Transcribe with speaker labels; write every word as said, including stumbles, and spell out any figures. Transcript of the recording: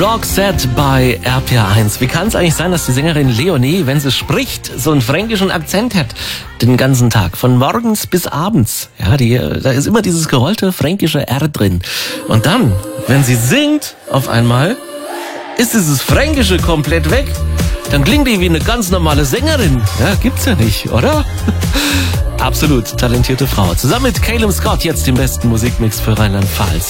Speaker 1: Roxette bei R P R eins. Wie kann es eigentlich sein, dass die Sängerin Leonie, wenn sie spricht, so einen fränkischen Akzent hat? Den ganzen Tag, von morgens bis abends. Ja, die, da ist immer dieses gerollte fränkische R drin. Und dann, wenn sie singt, auf einmal, ist dieses Fränkische komplett weg. Dann klingt die wie eine ganz normale Sängerin. Ja, gibt's ja nicht, oder? Absolut talentierte Frau. Zusammen mit Caleb Scott jetzt den besten Musikmix für Rheinland-Pfalz.